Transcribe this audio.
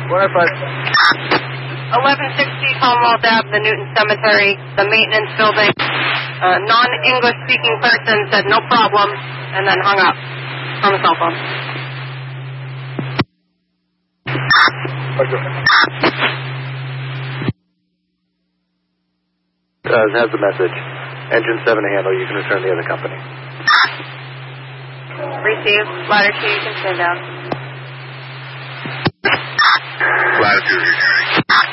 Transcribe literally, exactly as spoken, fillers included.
one oh five. eleven sixty Commonwealth Avenue, the Newton Cemetery, the maintenance building. Uh, non-English speaking person said no problem, and then hung up on the cell phone. Uh, has the message. Engine seven to handle. You can return the other company. Receive. Ladder two, you can stand down. Latitude,